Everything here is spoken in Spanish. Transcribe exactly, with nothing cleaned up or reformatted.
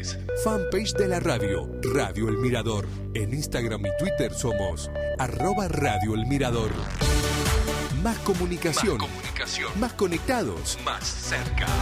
sociales. Fanpage de la radio, Radio El Mirador. En Instagram y Twitter somos arroba Radio El Mirador. Más comunicación. Más comunicación. Más conectados. Más cerca.